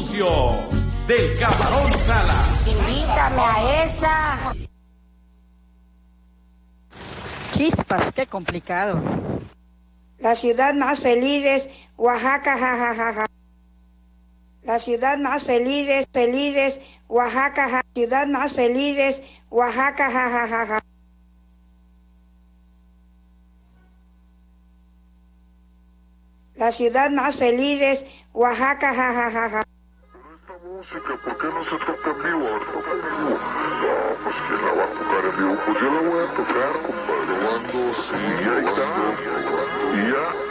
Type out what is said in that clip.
anuncios del Camarón Salas. Invítame a esa. Chispas, qué complicado. La ciudad más feliz es Oaxaca, jajajaja. La ciudad más feliz es Oaxaca, ja. Ciudad más feliz es Oaxaca, jajajaja. La ciudad más feliz es Oaxaca, jajajaja. Esta música, ¿por qué no se toca en vivo? A ver, toca en vivo. No, pues ¿quién la va a tocar en vivo? Pues yo la voy a tocar, compadre. Probando, sí, probando, probando. Y ya.